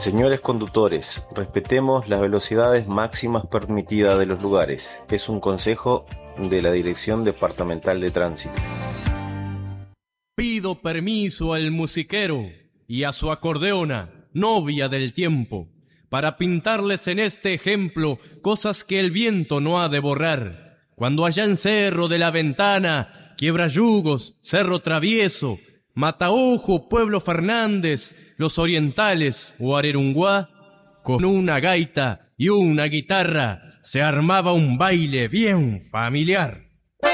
Señores conductores, respetemos las velocidades máximas permitidas de los lugares. Es un consejo de la Dirección Departamental de Tránsito. Pido permiso al musiquero y a su acordeona, novia del tiempo, para pintarles en este ejemplo cosas que el viento no ha de borrar. Cuando allá en Cerro de la Ventana, Quiebrayugos, Cerro Travieso, Mataojo, Pueblo Fernández, Los Orientales o Arerunguá, con una gaita y una guitarra se armaba un baile bien familiar.